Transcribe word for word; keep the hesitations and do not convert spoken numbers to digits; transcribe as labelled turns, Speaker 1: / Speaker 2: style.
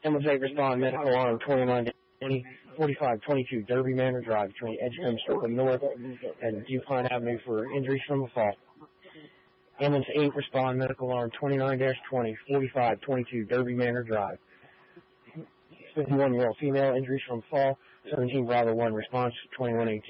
Speaker 1: Ambulance eight respond medical alarm twenty-nine twenty, forty-five twenty-two Derby Manor Drive between Edgecombe Circle North and Dupont Avenue for injuries from a fall. Ambulance eight respond medical alarm twenty-nine twenty, forty-five twenty-two Derby Manor Drive. fifty-one-year-old female injuries from fall. seventeen Bravo one response twenty-one eighteen.